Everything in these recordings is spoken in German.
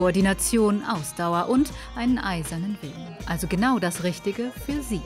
Koordination, Ausdauer und einen eisernen Willen. Also genau das Richtige für sie.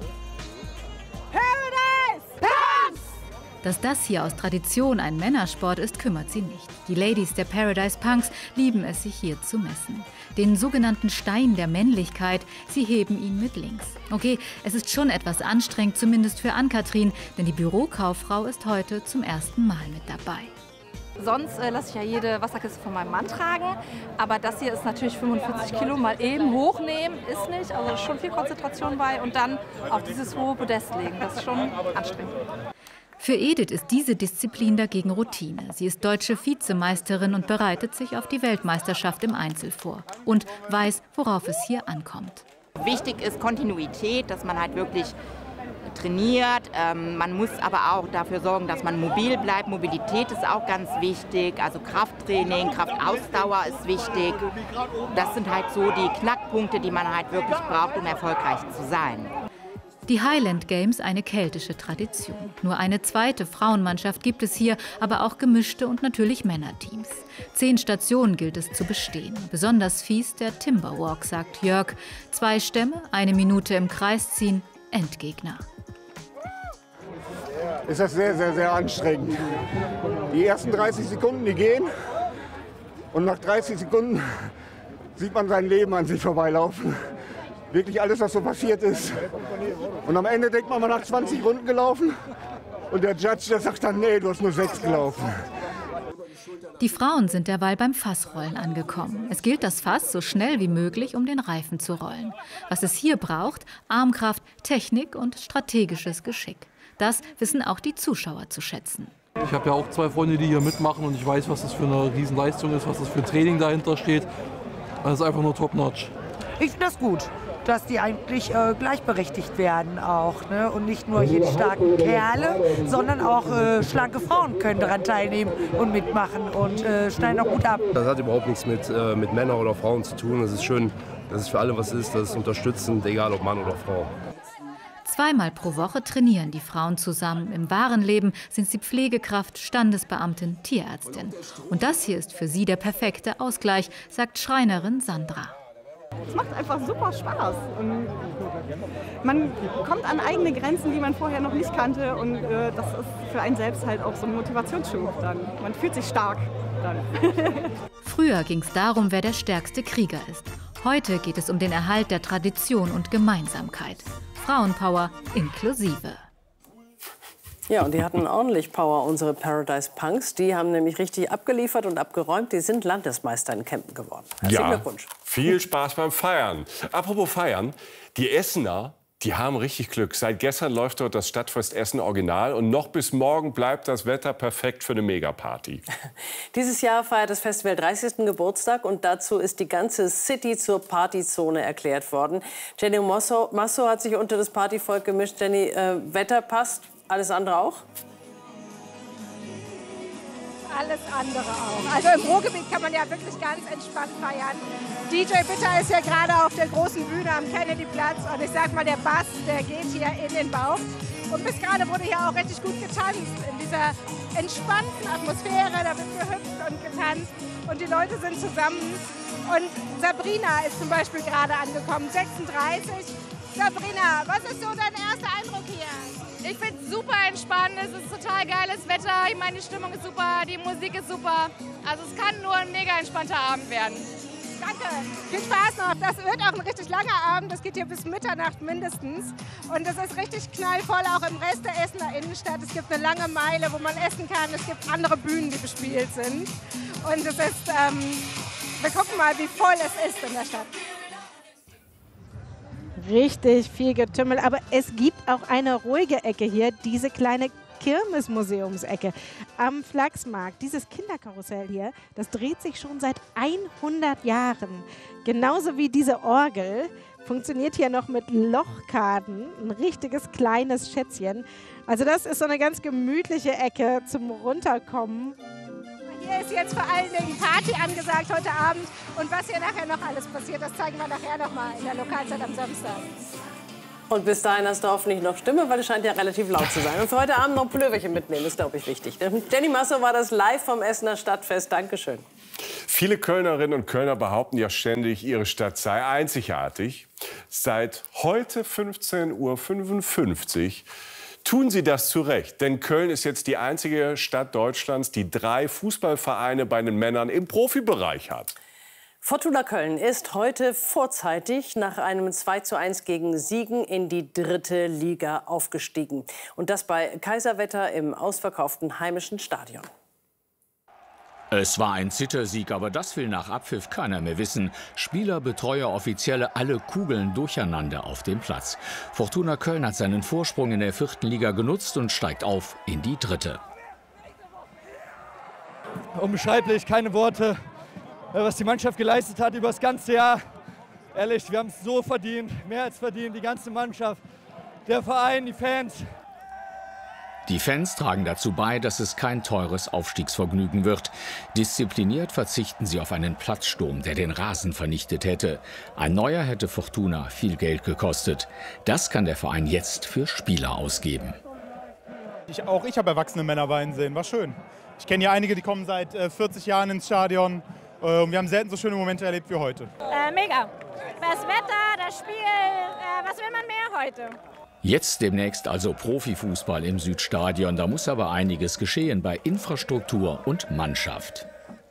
Dass das hier aus Tradition ein Männersport ist, kümmert sie nicht. Die Ladies der Paradise Punks lieben es, sich hier zu messen. Den sogenannten Stein der Männlichkeit, sie heben ihn mit links. Okay, es ist schon etwas anstrengend, zumindest für Ann-Kathrin, denn die Bürokauffrau ist heute zum ersten Mal mit dabei. Sonst lasse ich ja jede Wasserkiste von meinem Mann tragen, aber das hier ist natürlich 45 Kilo, mal eben hochnehmen, ist nicht, also schon viel Konzentration bei und dann auf dieses hohe Podest legen, das ist schon anstrengend. Für Edith ist diese Disziplin dagegen Routine. Sie ist deutsche Vizemeisterin und bereitet sich auf die Weltmeisterschaft im Einzel vor und weiß, worauf es hier ankommt. Wichtig ist Kontinuität, dass man halt wirklich trainiert. Man muss aber auch dafür sorgen, dass man mobil bleibt. Mobilität ist auch ganz wichtig, also Krafttraining, Kraftausdauer ist wichtig. Das sind halt so die Knackpunkte, die man halt wirklich braucht, um erfolgreich zu sein. Die Highland Games, eine keltische Tradition. Nur eine zweite Frauenmannschaft gibt es hier, aber auch gemischte und natürlich Männerteams. 10 Stationen gilt es zu bestehen. Besonders fies der Timberwalk, sagt Jörg. 2 Stämme, 1 Minute im Kreis ziehen, Endgegner. Ist das sehr, sehr, sehr anstrengend. Die ersten 30 Sekunden, die gehen. Und nach 30 Sekunden sieht man sein Leben an sich vorbeilaufen. Wirklich alles, was so passiert ist. Und am Ende denkt man, man hat 20 Runden gelaufen. Und der Judge, der sagt dann, nee, du hast nur 6 gelaufen. Die Frauen sind derweil beim Fassrollen angekommen. Es gilt, das Fass so schnell wie möglich um den Reifen zu rollen. Was es hier braucht, Armkraft, Technik und strategisches Geschick. Das wissen auch die Zuschauer zu schätzen. Ich habe ja auch 2 Freunde, die hier mitmachen und ich weiß, was das für eine Riesenleistung ist, was das für Training dahinter steht. Das ist einfach nur top-notch. Ich finde das gut, dass die eigentlich gleichberechtigt werden auch, ne? Und nicht nur hier die starken Kerle, sondern auch schlanke Frauen können daran teilnehmen und mitmachen und schneiden auch gut ab. Das hat überhaupt nichts mit Männern oder Frauen zu tun. Es ist schön, dass es für alle was ist, das ist unterstützend, egal ob Mann oder Frau. 2-mal pro Woche trainieren die Frauen zusammen. Im wahren Leben sind sie Pflegekraft, Standesbeamtin, Tierärztin. Und das hier ist für sie der perfekte Ausgleich, sagt Schreinerin Sandra. Es macht einfach super Spaß. Und man kommt an eigene Grenzen, die man vorher noch nicht kannte. Und das ist für einen selbst halt auch so ein Motivationsschub dann. Man fühlt sich stark dann. Früher ging es darum, wer der stärkste Krieger ist. Heute geht es um den Erhalt der Tradition und Gemeinsamkeit. Frauenpower inklusive. Ja, und die hatten ordentlich Power, unsere Paradise Punks. Die haben nämlich richtig abgeliefert und abgeräumt. Die sind Landesmeister in Kempen geworden. Herzlichen Glückwunsch. Viel Spaß beim Feiern. Apropos Feiern, die Essener, die haben richtig Glück. Seit gestern läuft dort das Stadtfest Essen Original und noch bis morgen bleibt das Wetter perfekt für eine Megaparty. Dieses Jahr feiert das Festival 30. Geburtstag und dazu ist die ganze City zur Partyzone erklärt worden. Jenny Masso hat sich unter das Partyvolk gemischt. Jenny, Wetter passt, alles andere auch? Alles andere auch. Also im Ruhrgebiet kann man ja wirklich ganz entspannt feiern. DJ Bitter ist ja gerade auf der großen Bühne am Kennedyplatz und ich sag mal, der Bass, der geht hier in den Bauch. Und bis gerade wurde hier auch richtig gut getanzt, in dieser entspannten Atmosphäre, da wird gehüpft und getanzt und die Leute sind zusammen. Und Sabrina ist zum Beispiel gerade angekommen, 36. Sabrina, was ist so dein erster Eindruck hier? Ich finde es super entspannt, es ist total geiles Wetter, ich meine, die Stimmung ist super, die Musik ist super. Also es kann nur ein mega entspannter Abend werden. Danke, viel Spaß noch. Das wird auch ein richtig langer Abend, das geht hier bis Mitternacht mindestens. Und es ist richtig knallvoll, auch im Rest der Essener Innenstadt. Es gibt eine lange Meile, wo man essen kann, es gibt andere Bühnen, die bespielt sind. Und es ist, wir gucken mal, wie voll es ist in der Stadt. Richtig viel Getümmel, aber es gibt auch eine ruhige Ecke hier, diese kleine Kirmesmuseumsecke am Flachsmarkt. Dieses Kinderkarussell hier, das dreht sich schon seit 100 Jahren. Genauso wie diese Orgel funktioniert hier noch mit Lochkarten, ein richtiges kleines Schätzchen. Also das ist so eine ganz gemütliche Ecke zum Runterkommen. Hier ist jetzt vor allen Dingen Party angesagt heute Abend. Und was hier nachher noch alles passiert, das zeigen wir nachher noch mal in der Lokalzeit am Samstag. Und bis dahin hast du hoffentlich noch Stimme, weil es scheint ja relativ laut zu sein. Und für heute Abend noch Pulloverchen mitnehmen, ist, glaube ich, wichtig. Jenny Masso war das live vom Essener Stadtfest. Dankeschön. Viele Kölnerinnen und Kölner behaupten ja ständig, ihre Stadt sei einzigartig. Seit heute 15:55 Uhr tun sie das zu Recht. Denn Köln ist jetzt die einzige Stadt Deutschlands, die 3 Fußballvereine bei den Männern im Profibereich hat. Fortuna Köln ist heute vorzeitig nach einem 2:1 gegen Siegen in die 3. Liga aufgestiegen. Und das bei Kaiserwetter im ausverkauften heimischen Stadion. Es war ein Zittersieg, aber das will nach Abpfiff keiner mehr wissen. Spieler, Betreuer, Offizielle, alle kugeln durcheinander auf dem Platz. Fortuna Köln hat seinen Vorsprung in der 4. Liga genutzt und steigt auf in die 3. Unbeschreiblich, keine Worte, was die Mannschaft geleistet hat über das ganze Jahr. Ehrlich, wir haben es so verdient, mehr als verdient, die ganze Mannschaft, der Verein, die Fans. Die Fans tragen dazu bei, dass es kein teures Aufstiegsvergnügen wird. Diszipliniert verzichten sie auf einen Platzsturm, der den Rasen vernichtet hätte. Ein neuer hätte Fortuna viel Geld gekostet. Das kann der Verein jetzt für Spieler ausgeben. Auch ich habe erwachsene Männer weinen sehen, war schön. Ich kenne ja einige, die kommen seit 40 Jahren ins Stadion. Wir haben selten so schöne Momente erlebt wie heute. Mega. Das Wetter, das Spiel, was will man mehr heute? Jetzt demnächst also Profifußball im Südstadion. Da muss aber einiges geschehen bei Infrastruktur und Mannschaft.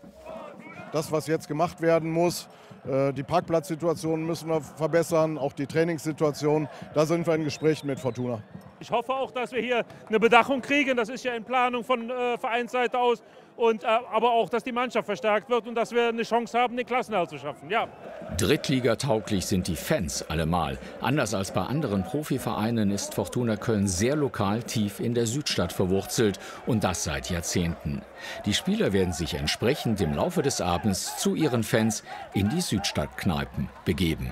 Das, was jetzt gemacht werden muss, die Parkplatzsituation müssen wir verbessern, auch die Trainingssituation. Da sind wir in Gesprächen mit Fortuna. Ich hoffe auch, dass wir hier eine Bedachung kriegen. Das ist ja in Planung von Vereinsseite aus. Aber auch, dass die Mannschaft verstärkt wird und dass wir eine Chance haben, den Klassenerhalt zu schaffen. Ja. Drittligatauglich sind die Fans allemal. Anders als bei anderen Profivereinen ist Fortuna Köln sehr lokal tief in der Südstadt verwurzelt. Und das seit Jahrzehnten. Die Spieler werden sich entsprechend im Laufe des Abends zu ihren Fans in die Südstadtkneipen begeben.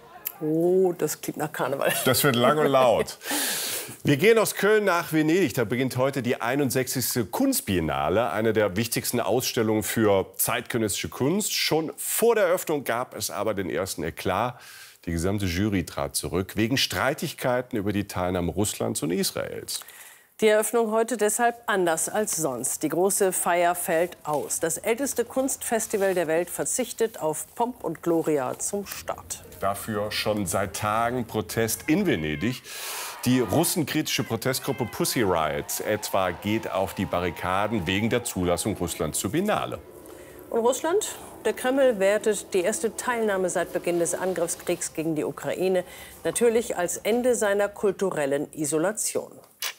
Oh, das klingt nach Karneval. Das wird lang und laut. Wir gehen aus Köln nach Venedig. Da beginnt heute die 61. Kunstbiennale, eine der wichtigsten Ausstellungen für zeitgenössische Kunst. Schon vor der Eröffnung gab es aber den ersten Eklat. Die gesamte Jury trat zurück wegen Streitigkeiten über die Teilnahme Russlands und Israels. Die Eröffnung heute deshalb anders als sonst. Die große Feier fällt aus. Das älteste Kunstfestival der Welt verzichtet auf Pomp und Gloria zum Start. Dafür schon seit Tagen Protest in Venedig. Die russenkritische Protestgruppe Pussy Riot etwa geht auf die Barrikaden wegen der Zulassung Russlands zur Biennale. Und Russland? Der Kreml wertet die erste Teilnahme seit Beginn des Angriffskriegs gegen die Ukraine natürlich als Ende seiner kulturellen Isolation.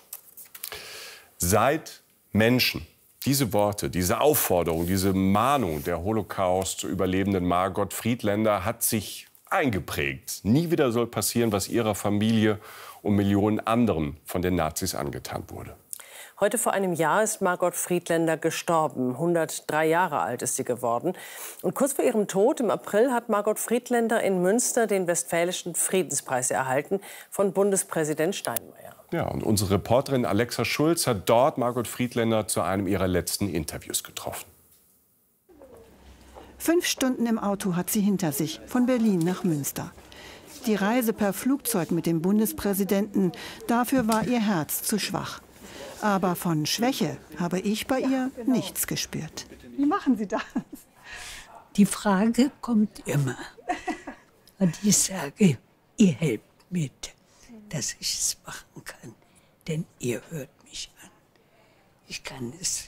Seit Menschen diese Worte, diese Aufforderung, diese Mahnung der Holocaust-Überlebenden Margot Friedländer hat sich eingeprägt. Nie wieder soll passieren, was ihrer Familie und Millionen anderen von den Nazis angetan wurde. Heute vor einem Jahr ist Margot Friedländer gestorben. 103 Jahre alt ist sie geworden. Und kurz vor ihrem Tod im April hat Margot Friedländer in Münster den Westfälischen Friedenspreis erhalten von Bundespräsident Steinmeier. Ja, und unsere Reporterin Alexa Schulz hat dort Margot Friedländer zu einem ihrer letzten Interviews getroffen. 5 Stunden im Auto hat sie hinter sich, von Berlin nach Münster. Die Reise per Flugzeug mit dem Bundespräsidenten, dafür war ihr Herz zu schwach. Aber von Schwäche habe ich bei ihr nichts gespürt. Wie machen Sie das? Die Frage kommt immer. Und ich sage, ihr helft mit, dass ich es machen kann. Denn ihr hört mich an. Ich kann es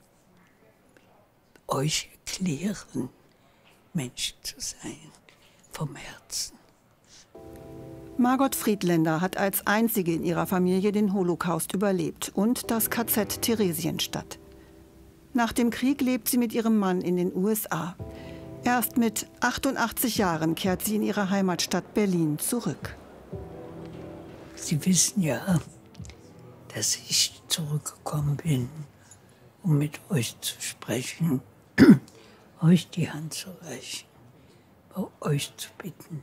euch erklären, Mensch zu sein, vom Herzen. Margot Friedländer hat als einzige in ihrer Familie den Holocaust überlebt und das KZ Theresienstadt. Nach dem Krieg lebt sie mit ihrem Mann in den USA. Erst mit 88 Jahren kehrt sie in ihre Heimatstadt Berlin zurück. Sie wissen ja, dass ich zurückgekommen bin, um mit euch zu sprechen, euch die Hand zu reichen, bei euch zu bitten,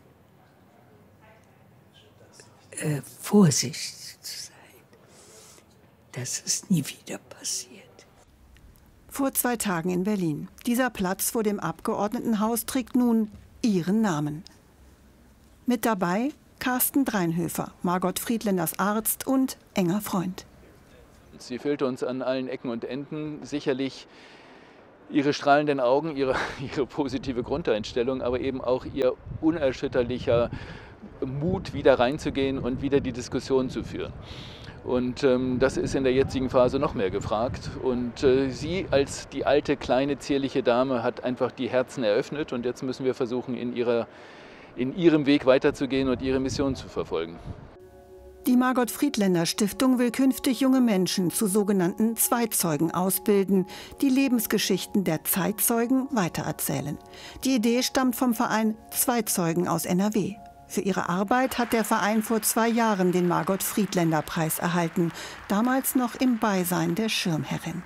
vorsichtig zu sein, dass es nie wieder passiert. Vor 2 Tagen in Berlin. Dieser Platz vor dem Abgeordnetenhaus trägt nun ihren Namen. Mit dabei Carsten Dreinhöfer, Margot Friedländers Arzt und enger Freund. Sie fehlte uns an allen Ecken und Enden. Sicherlich ihre strahlenden Augen, ihre positive Grundeinstellung, aber eben auch ihr unerschütterlicher Mut, wieder reinzugehen und wieder die Diskussion zu führen. Und das ist in der jetzigen Phase noch mehr gefragt. Und sie als die alte, kleine, zierliche Dame hat einfach die Herzen eröffnet. Und jetzt müssen wir versuchen, in ihrem Weg weiterzugehen und ihre Mission zu verfolgen. Die Margot Friedländer Stiftung will künftig junge Menschen zu sogenannten Zeitzeugen ausbilden, die Lebensgeschichten der Zeitzeugen weitererzählen. Die Idee stammt vom Verein Zeitzeugen aus NRW. Für ihre Arbeit hat der Verein vor 2 Jahren den Margot Friedländer Preis erhalten, damals noch im Beisein der Schirmherrin.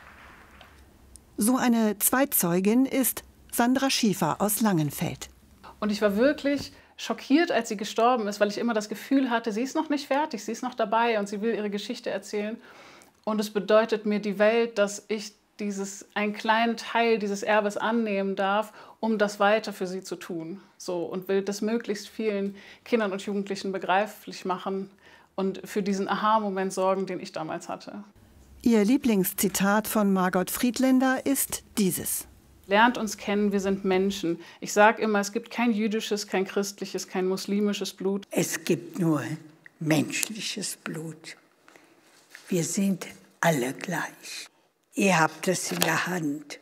So eine Zweitzeugin ist Sandra Schiefer aus Langenfeld. Und ich war wirklich schockiert, als sie gestorben ist, weil ich immer das Gefühl hatte, sie ist noch nicht fertig, sie ist noch dabei und sie will ihre Geschichte erzählen. Und es bedeutet mir die Welt, dass ich einen kleinen Teil dieses Erbes annehmen darf, um das weiter für sie zu tun. So, und will das möglichst vielen Kindern und Jugendlichen begreiflich machen und für diesen Aha-Moment sorgen, den ich damals hatte. Ihr Lieblingszitat von Margot Friedländer ist dieses: Lernt uns kennen, wir sind Menschen. Ich sage immer, es gibt kein jüdisches, kein christliches, kein muslimisches Blut. Es gibt nur menschliches Blut. Wir sind alle gleich. Ihr habt es in der Hand.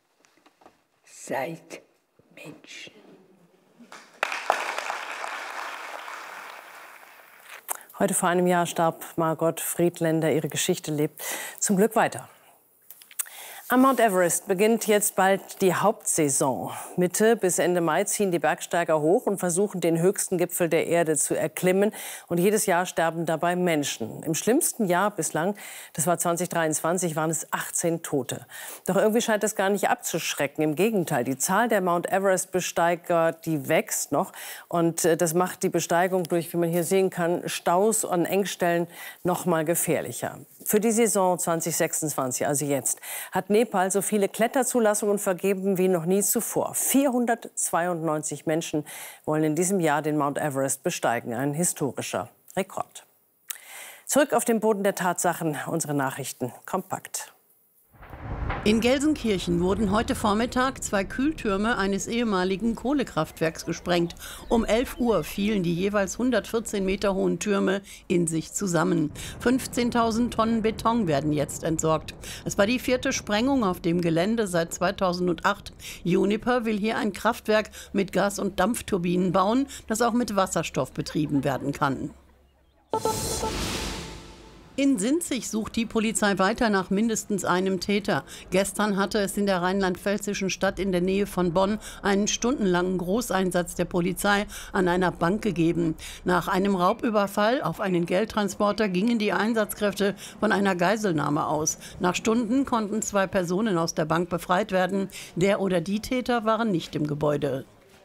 Seid Menschen. Heute vor einem Jahr starb Margot Friedländer. Ihre Geschichte lebt zum Glück weiter. Am Mount Everest beginnt jetzt bald die Hauptsaison. Mitte bis Ende Mai ziehen die Bergsteiger hoch und versuchen, den höchsten Gipfel der Erde zu erklimmen. Und jedes Jahr sterben dabei Menschen. Im schlimmsten Jahr bislang, das war 2023, waren es 18 Tote. Doch irgendwie scheint das gar nicht abzuschrecken. Im Gegenteil, die Zahl der Mount Everest-Besteiger, die wächst noch. Und das macht die Besteigung durch, wie man hier sehen kann, Staus an Engstellen noch mal gefährlicher. Für die Saison 2026, also jetzt, hat Nepal so viele Kletterzulassungen vergeben wie noch nie zuvor. 492 Menschen wollen in diesem Jahr den Mount Everest besteigen. Ein historischer Rekord. Zurück auf den Boden der Tatsachen, unsere Nachrichten kompakt. In Gelsenkirchen wurden heute Vormittag 2 Kühltürme eines ehemaligen Kohlekraftwerks gesprengt. Um 11 Uhr fielen die jeweils 114 Meter hohen Türme in sich zusammen. 15.000 Tonnen Beton werden jetzt entsorgt. Es war die 4. Sprengung auf dem Gelände seit 2008. Uniper will hier ein Kraftwerk mit Gas- und Dampfturbinen bauen, das auch mit Wasserstoff betrieben werden kann. In Sinzig sucht die Polizei weiter nach mindestens einem Täter. Gestern hatte es in der rheinland-pfälzischen Stadt in der Nähe von Bonn einen stundenlangen Großeinsatz der Polizei an einer Bank gegeben. Nach einem Raubüberfall auf einen Geldtransporter gingen die Einsatzkräfte von einer Geiselnahme aus. Nach Stunden konnten 2 Personen aus der Bank befreit werden. Der oder die Täter waren nicht im Gebäude.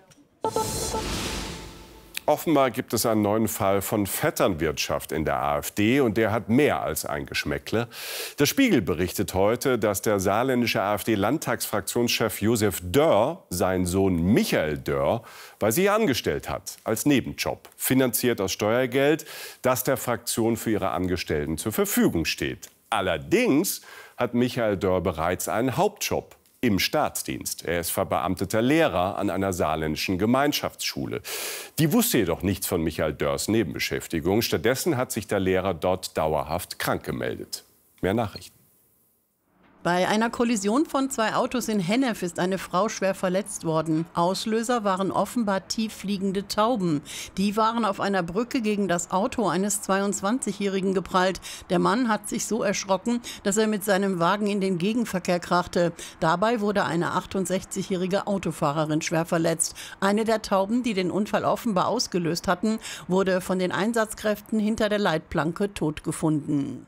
Offenbar gibt es einen neuen Fall von Vetternwirtschaft in der AfD und der hat mehr als ein Geschmäckle. Der Spiegel berichtet heute, dass der saarländische AfD-Landtagsfraktionschef Josef Dörr seinen Sohn Michael Dörr bei sich angestellt hat, als Nebenjob, finanziert aus Steuergeld, das der Fraktion für ihre Angestellten zur Verfügung steht. Allerdings hat Michael Dörr bereits einen Hauptjob im Staatsdienst. Er ist verbeamteter Lehrer an einer saarländischen Gemeinschaftsschule. Die wusste jedoch nichts von Michael Dörrs Nebenbeschäftigung. Stattdessen hat sich der Lehrer dort dauerhaft krank gemeldet. Mehr Nachrichten. Bei einer Kollision von 2 Autos in Hennef ist eine Frau schwer verletzt worden. Auslöser waren offenbar tieffliegende Tauben. Die waren auf einer Brücke gegen das Auto eines 22-Jährigen geprallt. Der Mann hat sich so erschrocken, dass er mit seinem Wagen in den Gegenverkehr krachte. Dabei wurde eine 68-jährige Autofahrerin schwer verletzt. Eine der Tauben, die den Unfall offenbar ausgelöst hatten, wurde von den Einsatzkräften hinter der Leitplanke tot gefunden.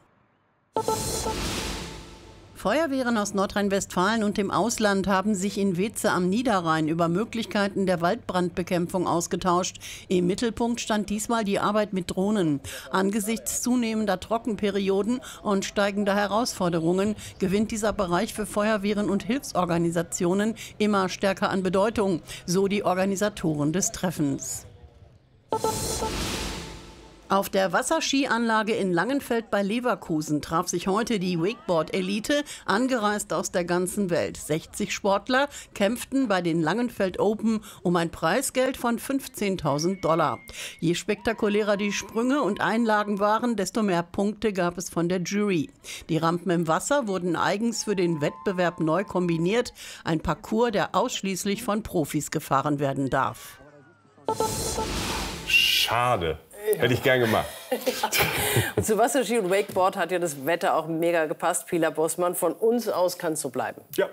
Feuerwehren aus Nordrhein-Westfalen und dem Ausland haben sich in Weze am Niederrhein über Möglichkeiten der Waldbrandbekämpfung ausgetauscht. Im Mittelpunkt stand diesmal die Arbeit mit Drohnen. Angesichts zunehmender Trockenperioden und steigender Herausforderungen gewinnt dieser Bereich für Feuerwehren und Hilfsorganisationen immer stärker an Bedeutung, so die Organisatoren des Treffens. Auf der Wasserskianlage in Langenfeld bei Leverkusen traf sich heute die Wakeboard-Elite, angereist aus der ganzen Welt. 60 Sportler kämpften bei den Langenfeld Open um ein Preisgeld von $15.000. Je spektakulärer die Sprünge und Einlagen waren, desto mehr Punkte gab es von der Jury. Die Rampen im Wasser wurden eigens für den Wettbewerb neu kombiniert. Ein Parcours, der ausschließlich von Profis gefahren werden darf. Schade. Hätte ich gern gemacht. Und zu Wasserski und Wakeboard hat ja das Wetter auch mega gepasst. Pila Bossmann, von uns aus kann es so bleiben. Ja.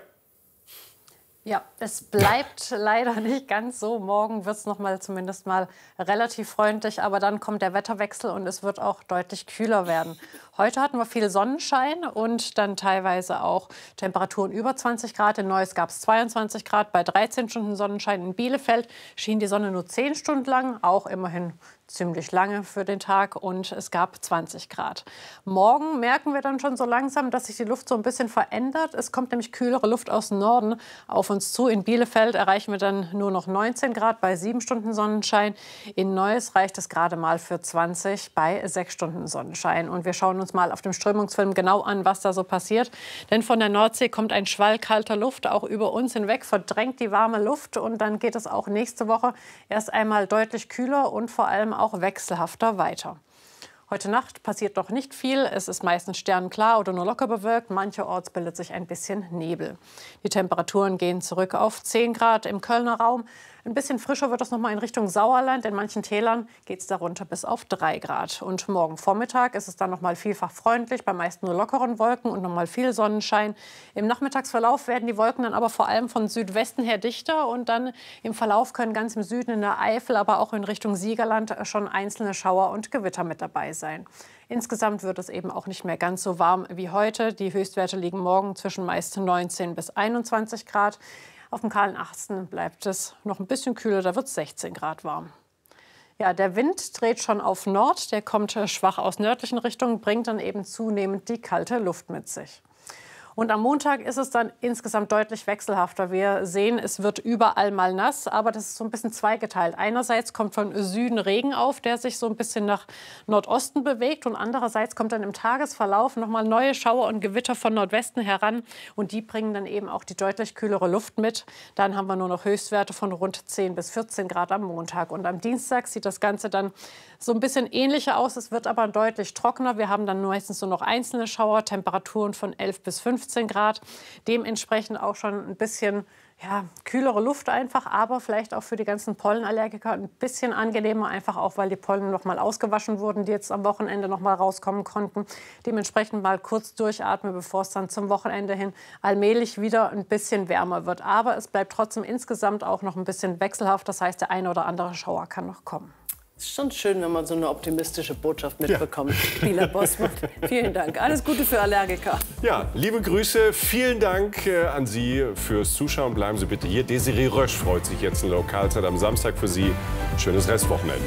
Ja, es bleibt leider nicht ganz so. Morgen wird es zumindest mal relativ freundlich, aber dann kommt der Wetterwechsel und es wird auch deutlich kühler werden. Heute hatten wir viel Sonnenschein und dann teilweise auch Temperaturen über 20 Grad. In Neuss gab es 22 Grad. Bei 13 Stunden Sonnenschein in Bielefeld schien die Sonne nur 10 Stunden lang, auch immerhin ziemlich lange für den Tag, und es gab 20 Grad. Morgen merken wir dann schon so langsam, dass sich die Luft so ein bisschen verändert. Es kommt nämlich kühlere Luft aus dem Norden auf uns zu. In Bielefeld erreichen wir dann nur noch 19 Grad bei 7 Stunden Sonnenschein. In Neuss reicht es gerade mal für 20 bei 6 Stunden Sonnenschein. Und wir schauen uns mal auf dem Strömungsfilm genau an, was da so passiert. Denn von der Nordsee kommt ein Schwall kalter Luft auch über uns hinweg, verdrängt die warme Luft. Und dann geht es auch nächste Woche erst einmal deutlich kühler und vor allem auch wechselhafter weiter. Heute Nacht passiert noch nicht viel. Es ist meistens sternenklar oder nur locker bewölkt. Mancherorts bildet sich ein bisschen Nebel. Die Temperaturen gehen zurück auf 10 Grad im Kölner Raum. Ein bisschen frischer wird es noch mal in Richtung Sauerland. In manchen Tälern geht es darunter bis auf 3 Grad. Und morgen Vormittag ist es dann noch mal vielfach freundlich, bei meist nur lockeren Wolken und noch mal viel Sonnenschein. Im Nachmittagsverlauf werden die Wolken dann aber vor allem von Südwesten her dichter. Und dann im Verlauf können ganz im Süden in der Eifel, aber auch in Richtung Siegerland schon einzelne Schauer und Gewitter mit dabei sein. Insgesamt wird es eben auch nicht mehr ganz so warm wie heute. Die Höchstwerte liegen morgen zwischen meist 19 bis 21 Grad. Auf dem kahlen Asten bleibt es noch ein bisschen kühler, da wird es 16 Grad warm. Ja, der Wind dreht schon auf Nord, der kommt schwach aus nördlichen Richtungen, bringt dann eben zunehmend die kalte Luft mit sich. Und am Montag ist es dann insgesamt deutlich wechselhafter. Wir sehen, es wird überall mal nass, aber das ist so ein bisschen zweigeteilt. Einerseits kommt von Süden Regen auf, der sich so ein bisschen nach Nordosten bewegt. Und andererseits kommt dann im Tagesverlauf noch mal neue Schauer und Gewitter von Nordwesten heran. Und die bringen dann eben auch die deutlich kühlere Luft mit. Dann haben wir nur noch Höchstwerte von rund 10 bis 14 Grad am Montag. Und am Dienstag sieht das Ganze dann so ein bisschen ähnlicher aus. Es wird aber deutlich trockener. Wir haben dann meistens nur noch einzelne Schauer, Temperaturen von 11 bis 15 Grad. Dementsprechend auch schon ein bisschen kühlere Luft einfach, aber vielleicht auch für die ganzen Pollenallergiker ein bisschen angenehmer, einfach auch, weil die Pollen noch mal ausgewaschen wurden, die jetzt am Wochenende noch mal rauskommen konnten. Dementsprechend mal kurz durchatmen, bevor es dann zum Wochenende hin allmählich wieder ein bisschen wärmer wird. Aber es bleibt trotzdem insgesamt auch noch ein bisschen wechselhaft. Das heißt, der eine oder andere Schauer kann noch kommen. Es ist schon schön, wenn man so eine optimistische Botschaft mitbekommt. Pila Bossmann, vielen Dank. Alles Gute für Allergiker. Ja, liebe Grüße. Vielen Dank an Sie fürs Zuschauen. Bleiben Sie bitte hier. Desiree Rösch freut sich jetzt in Lokalzeit am Samstag für Sie. Schönes Restwochenende.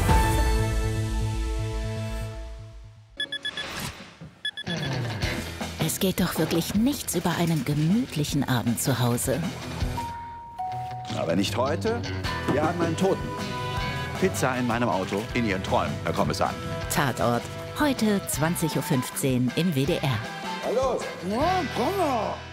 Es geht doch wirklich nichts über einen gemütlichen Abend zu Hause. Aber nicht heute. Wir haben einen Toten. Pizza in meinem Auto, in Ihren Träumen, Herr Kommissar. Tatort, heute 20:15 Uhr im WDR. Hallo. Ja, komm mal.